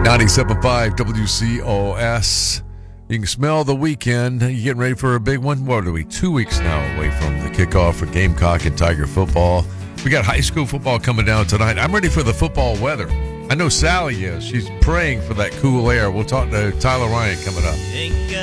97.5 WCOS. You can smell the weekend. You getting ready for a big one? What are we, 2 weeks now away from the kickoff for Gamecock and Tiger football? We got high school football coming down tonight. I'm ready for the football weather. I know Sally is. She's praying for that cool air. We'll talk to Tyler Ryan coming up.